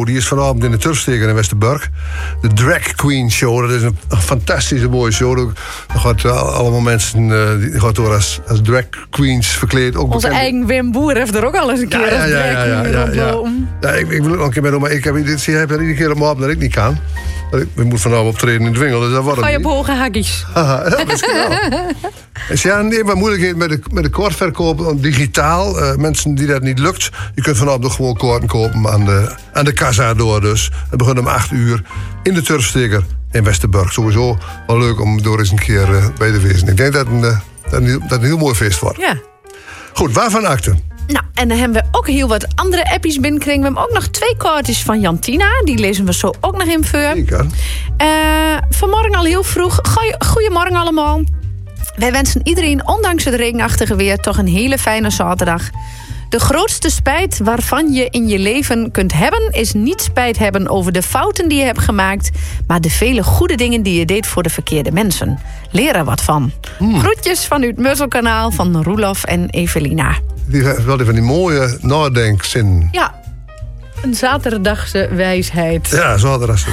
show. Die is vanavond in de Turfsteker in Westerbork. De Drag Queen Show. Dat is een fantastische mooie show. Er gaat allemaal mensen die gaat door als drag queens verkleed. Ook onze eigen Wim Boer heeft er ook al eens een keer als drag queen rondlopen. Ja, ik wil ook nog een keer meedoen, maar ik heb iedere keer een mop dat ik niet kan. We moeten vanavond optreden in de Dwingel, dus dat wordt ga je niet. op hoge hakjes? Haha, ja, misschien wel. Dus ja, nee, maar moeilijkheid met de kaartverkoop digitaal. Mensen die dat niet lukt, je kunt vanavond nog gewoon kaarten kopen aan de kassa door. Dus we beginnen om 8 uur in de Turfsteker in Westerbork. Sowieso wel leuk om door eens een keer bij te wezen. Ik denk dat een heel mooi feest wordt. Ja. Goed, waarvan akte? Nou, en dan hebben we ook heel wat andere appies binnenkregen. We hebben ook nog 2 kaartjes van Jantina. Die lezen we zo ook nog in voor. Zeker. Vanmorgen al heel vroeg. Goedemorgen allemaal. Wij wensen iedereen, ondanks het regenachtige weer, toch een hele fijne zaterdag. De grootste spijt waarvan je in je leven kunt hebben, is niet spijt hebben over de fouten die je hebt gemaakt, maar de vele goede dingen die je deed voor de verkeerde mensen. Leer er wat van. Groetjes vanuit Musselkanaal van Roelof en Evelina. Die heeft wel van die mooie nadenkzin. Ja, een zaterdagse wijsheid. Ja, zaterdagse.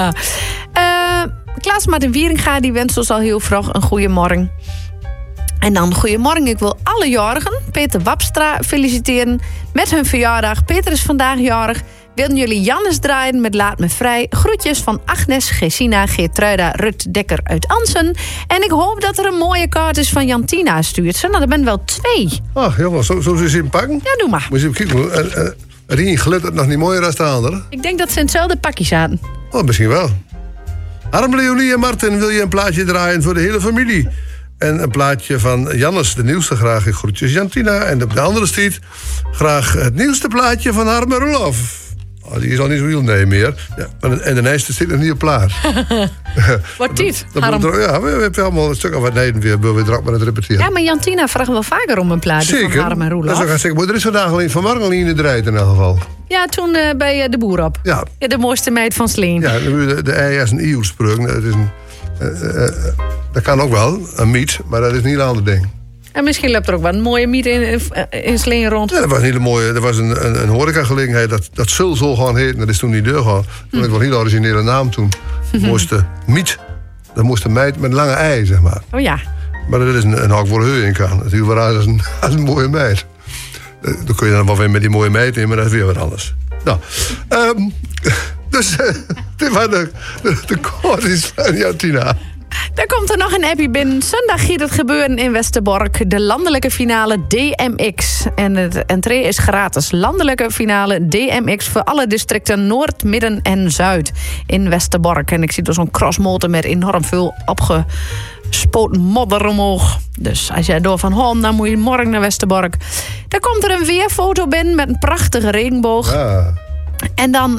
Klaas Martin Wieringa die wenst ons al heel vroeg een goede morgen. En dan goedemorgen, ik wil alle jarigen, Peter Wapstra, feliciteren met hun verjaardag. Peter is vandaag jarig. Willen jullie Jannes draaien met Laat Me Vrij? Groetjes van Agnes, Gesina, Geertruida, Rut Dekker uit Ansen. En ik hoop dat er een mooie kaart is van Jantina stuurt. Nou, er ben wel 2. Ach, jongens, zullen ze hem pakken? Ja, doe maar. Moet je even kijken. Rien glittert nog niet mooier dan de andere. Ik denk dat ze in hetzelfde pakje zaten. Oh, misschien wel. Harm, Leonie en Martin, wil je een plaatje draaien voor de hele familie? En een plaatje van Jannes, de nieuwste, graag in groetjes Jantina. En op de andere street graag het nieuwste plaatje van Harm en Roelof. Oh, die is al niet zo heel nee meer. Ja, en de nijste zit nog niet op plaat. Wat dit, Harm? Ja, we hebben allemaal een stuk of wat nijden weer drak met het repeteren. Ja, maar Jantina vraagt wel vaker om een plaatje van Harm en Roelof. Dat is ook zeker. Maar er is vandaag alleen vanmorgen al in de draait in elk geval. Ja, toen bij de boer op. Ja. De mooiste meid van Sleen. Ja, de ei is een eeuwspreuk. Dat is dat kan ook wel, een miet, maar dat is niet een ander ding. En misschien loopt er ook wel een mooie miet in Sleen rond. Ja, dat was een hele mooie. Dat was een horecagelegenheid. Dat zul zo gaan heten. Dat is toen niet doorgaan. Toen ik wel een hele originele naam toen. Mooiste miet. Dat moest een meid met een lange ei, zeg maar. Oh ja. Maar dat is een hak voor de heu in kan. Dat is wel raar als een mooie meid. Dan kun je dan wel weer met die mooie meid in, maar dat is weer wat anders. Nou, dus dit waren de koortjes van Jantina. Daar komt er nog een appie binnen. Zondag gaat het gebeuren in Westerbork. De landelijke finale DMX. En het entree is gratis. Landelijke finale DMX voor alle districten Noord, Midden en Zuid in Westerbork. En ik zie er zo'n crossmotor met enorm veel opgespoten modder omhoog. Dus als jij door van Holm, dan moet je morgen naar Westerbork. Dan komt er een weerfoto binnen met een prachtige regenboog. Ja. En dan...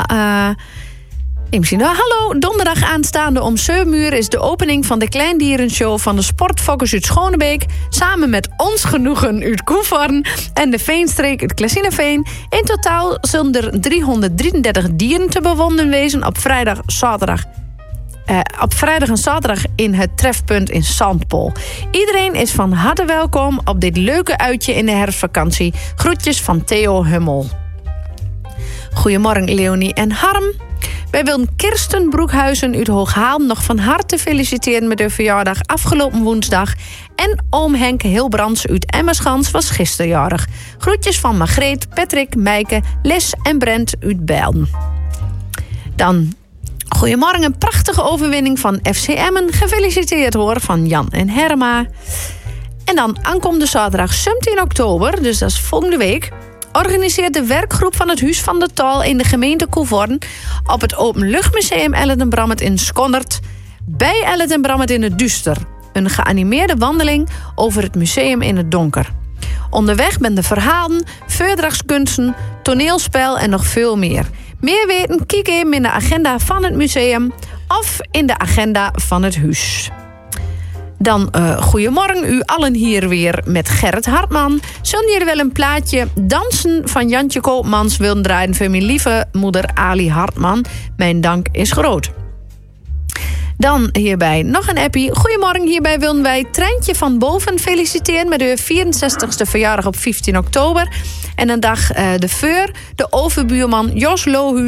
hallo, donderdag aanstaande om 7 uur is de opening van de Kleindierenshow van de Sportfokkers uit Schonebeek. Samen met ons genoegen uit Koevoorn en de Veenstreek uit Klesineveen. In totaal zullen er 333 dieren te bewonderen wezen op vrijdag en zaterdag in het trefpunt in Zandpool. Iedereen is van harte welkom op dit leuke uitje in de herfstvakantie. Groetjes van Theo Hummel. Goedemorgen Leonie en Harm. Wij willen Kirsten Broekhuizen uit Hooghaal nog van harte feliciteren met haar verjaardag afgelopen woensdag. En oom Henk Hilbrands uit Emmerschans was gisteren jarig. Groetjes van Margreet, Patrick, Meike, Les en Brent uit Bijlden. Dan goedemorgen, een prachtige overwinning van FC Emmen. Gefeliciteerd hoor van Jan en Herma. En dan aankomende zaterdag 17 oktober, dus dat is volgende week, organiseert de werkgroep van het Huis van de Taal in de gemeente Koevoorn op het Openluchtmuseum Ellet en Brammet in Skonnert bij Ellet en Brammet in het Duister. Een geanimeerde wandeling over het museum in het donker. Onderweg ben de verhalen, voordrachtskunsten, toneelspel en nog veel meer. Meer weten, kijk even in de agenda van het museum of in de agenda van het huis. Dan goedemorgen, u allen hier weer met Gerrit Hartman. Zullen jullie wel een plaatje dansen van Jantje Koopmans willen draaien voor mijn lieve moeder Ali Hartman? Mijn dank is groot. Dan hierbij nog een appie. Goedemorgen, hierbij willen wij Treintje van Boven feliciteren met de 64ste verjaardag op 15 oktober. En een dag de overbuurman Jos Lohu